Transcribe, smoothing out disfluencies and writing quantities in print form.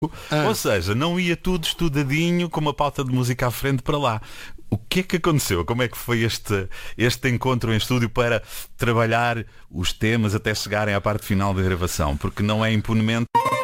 Ou seja, não ia tudo estudadinho com uma pauta de música à frente para lá. O que é que aconteceu? Como é que foi este encontro em estúdio para trabalhar os temas até chegarem à parte final da gravação? Porque não é impunemente...